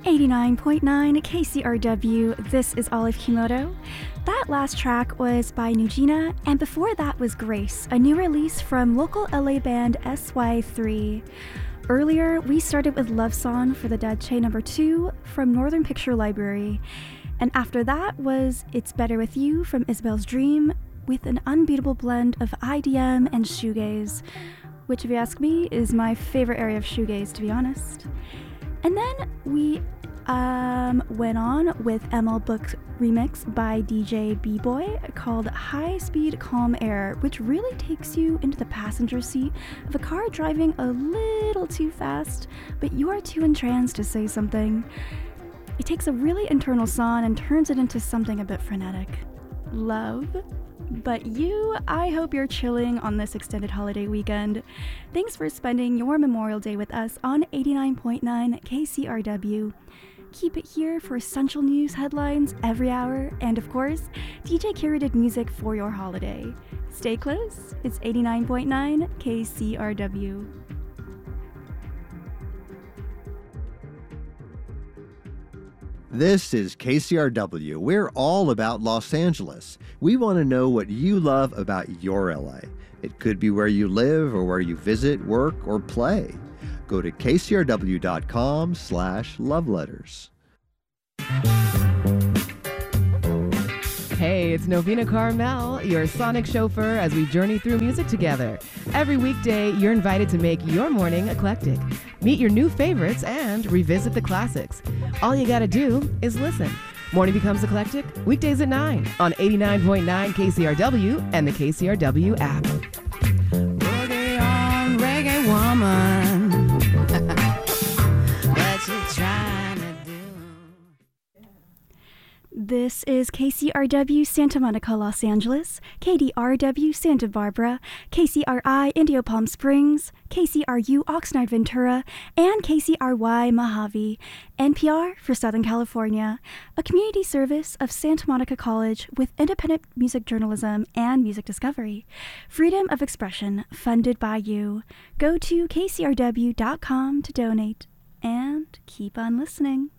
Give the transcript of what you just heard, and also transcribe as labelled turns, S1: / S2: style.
S1: 89.9 KCRW, this is Olive Kimoto. That last track was by Nugina, and before that was Grace, a new release from local LA band SY3. Earlier, we started with Love Song for the Dead Che number 2 from Northern Picture Library, and after that was It's Better With You from Isabel's Dream, with an unbeatable blend of IDM and shoegaze, which, if you ask me, is my favorite area of shoegaze, to be honest. And then we went on with ML Book remix by DJ B-Boy called High Speed Calm Air, which really takes you into the passenger seat of a car driving a little too fast, but you are too entranced to say something. It takes a really internal song and turns it into something a bit frenetic. Love. But I hope you're chilling on this extended holiday weekend. Thanks for spending your Memorial Day with us on 89.9 KCRW. Keep it here for essential news headlines every hour, and of course, DJ curated music for your holiday. Stay close, it's 89.9 KCRW.
S2: This is KCRW. We're all about Los Angeles. We want to know what you love about your LA. It could be where you live or where you visit, work, or play. Go to kcrw.com/loveletters.
S3: Hey, it's Novena Carmel, your sonic chauffeur as we journey through music together. Every weekday, you're invited to make your morning eclectic. Meet your new favorites and revisit the classics. All you gotta do is listen. Morning becomes eclectic, weekdays at 9 on 89.9 KCRW and the KCRW app.
S4: Boogie on, reggae woman. What you trying to do?
S1: This is KCRW Santa Monica, Los Angeles, KDRW Santa Barbara, KCRI Indio Palm Springs, KCRU Oxnard Ventura, and KCRY Mojave, NPR for Southern California, a community service of Santa Monica College with independent music journalism and music discovery. Freedom of expression, funded by you. Go to kcrw.com to donate, and keep on listening.